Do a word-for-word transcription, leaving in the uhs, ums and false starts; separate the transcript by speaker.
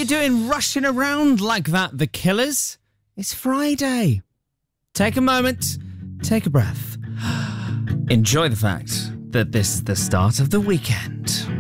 Speaker 1: you doing rushing around like that, The Killers? It's Friday. Take a moment, take a breath. Enjoy the fact that this is the start of the weekend.